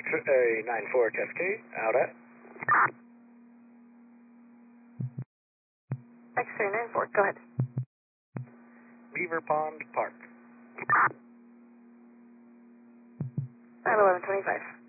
X-ray 94 Cascade, out at. X-ray 94, go ahead. Beaver Pond Park. At 1125.